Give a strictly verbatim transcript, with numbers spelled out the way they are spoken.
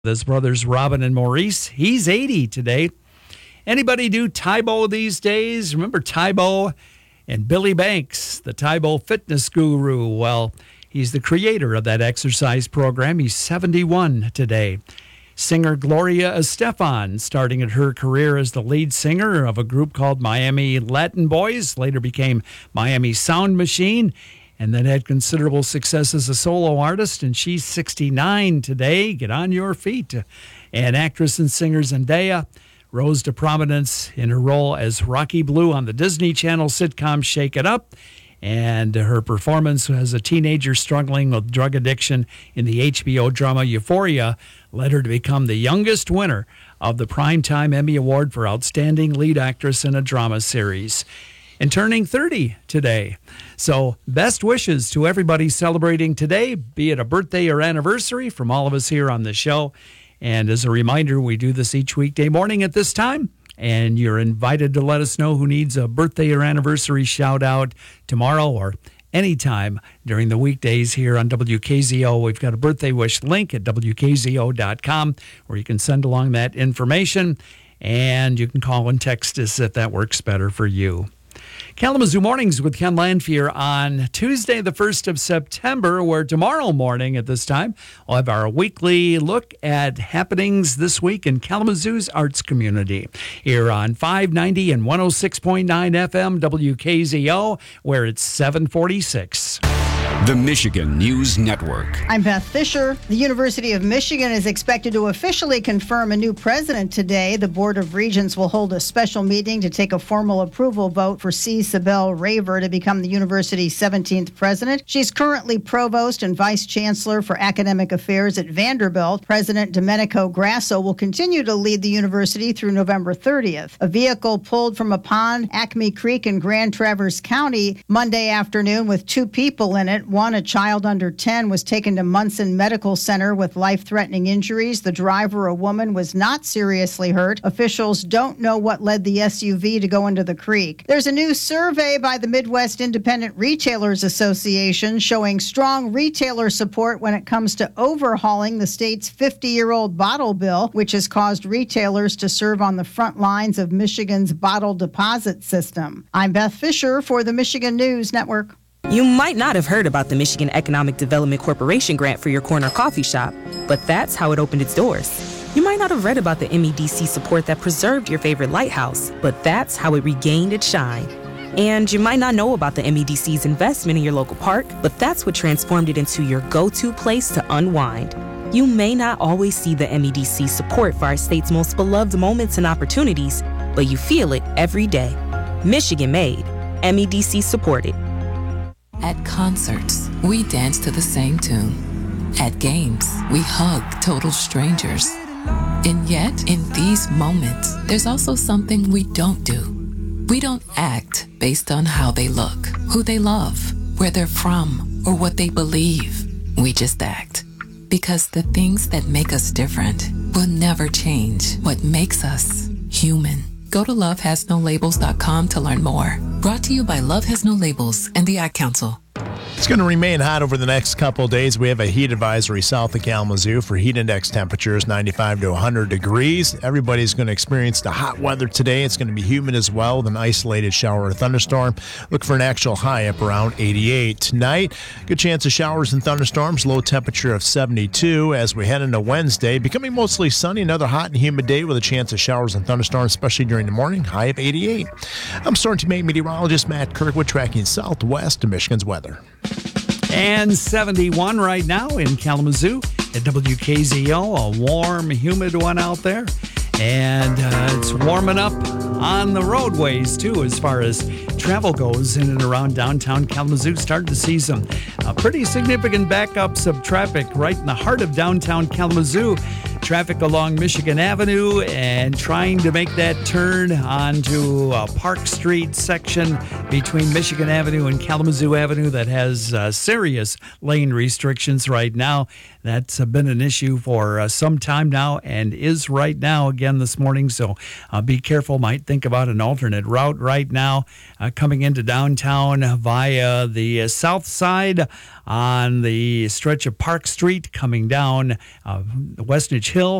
His brothers Robin and Maurice. He's eighty today. Anybody do Tybo these days? Remember Tybo and Billy Banks, the Tybo fitness guru? Well, he's the creator of that exercise program. He's seventy-one today. Singer Gloria Estefan, starting at her career as the lead singer of a group called Miami Latin Boys, later became Miami Sound Machine, and then had considerable success as a solo artist, and she's sixty-nine today. Get on your feet. And actress and singer Zendaya rose to prominence in her role as Rocky Blue on the Disney Channel sitcom Shake It Up, and her performance as a teenager struggling with drug addiction in the H B O drama Euphoria led her to become the youngest winner of the Primetime Emmy Award for Outstanding Lead Actress in a Drama Series, and turning thirty today. So best wishes to everybody celebrating today, be it a birthday or anniversary, from all of us here on the show. And as a reminder, we do this each weekday morning at this time, and you're invited to let us know who needs a birthday or anniversary shout out tomorrow or anytime during the weekdays here on W K Z O. We've got a birthday wish link at W K Z O dot com where you can send along that information, and you can call and text us if that works better for you. Kalamazoo Mornings with Ken Lanfear on Tuesday, the first of September, where tomorrow morning at this time, we'll have our weekly look at happenings this week in Kalamazoo's arts community. Here on five ninety and one oh six point nine F M W K Z O, where it's seven forty-six. The Michigan News Network. I'm Beth Fisher. The University of Michigan is expected to officially confirm a new president today. The Board of Regents will hold a special meeting to take a formal approval vote for C. Sibel Raver to become the university's seventeenth president. She's currently provost and vice chancellor for academic affairs at Vanderbilt. President Domenico Grasso will continue to lead the university through November thirtieth. A vehicle pulled from a pond, Acme Creek in Grand Traverse County, Monday afternoon with two people in it. One, a child under ten, was taken to Munson Medical Center with life-threatening injuries. The driver, a woman, was not seriously hurt. Officials don't know what led the S U V to go into the creek. There's a new survey by the Midwest Independent Retailers Association showing strong retailer support when it comes to overhauling the state's fifty-year-old bottle bill, which has caused retailers to serve on the front lines of Michigan's bottle deposit system. I'm Beth Fisher for the Michigan News Network. You might not have heard about the Michigan Economic Development Corporation grant for your corner coffee shop, but that's how it opened its doors. You might not have read about the M E D C support that preserved your favorite lighthouse, but that's how it regained its shine. And you might not know about the M E D C's investment in your local park, but that's what transformed it into your go-to place to unwind. You may not always see the M E D C support for our state's most beloved moments and opportunities, but you feel it every day. Michigan made, M E D C supported. At concerts, we dance to the same tune. At games, we hug total strangers. And yet, in these moments, there's also something we don't do. We don't act based on how they look, who they love, where they're from, or what they believe. We just act. Because the things that make us different will never change what makes us human. Go to love has no labels dot com to learn more. Brought to you by Love Has No Labels and the Ad Council. It's going to remain hot over the next couple of days. We have a heat advisory south of Kalamazoo for heat index temperatures, ninety-five to one hundred degrees. Everybody's going to experience the hot weather today. It's going to be humid as well with an isolated shower or thunderstorm. Look for an actual high up around eighty-eight. Tonight, good chance of showers and thunderstorms, low temperature of seventy-two. As we head into Wednesday, becoming mostly sunny, another hot and humid day with a chance of showers and thunderstorms, especially during the morning, high of eighty-eight. I'm Storm Team eight meteorologist Matt Kirkwood tracking southwest of Michigan's weather. And seventy-one right now in Kalamazoo at W K Z O, a warm, humid one out there. And uh, it's warming up on the roadways, too, as far as travel goes in and around downtown Kalamazoo. Starting to see some uh, pretty significant backups of traffic right in the heart of downtown Kalamazoo. Traffic along Michigan Avenue and trying to make that turn onto a Park Street section between Michigan Avenue and Kalamazoo Avenue that has uh, serious lane restrictions right now. That's uh, been an issue for uh, some time now and is right now again this morning. So uh, be careful. Might think about an alternate route right now uh, coming into downtown via the uh, south side on the stretch of Park Street coming down uh, Westnedge Hill.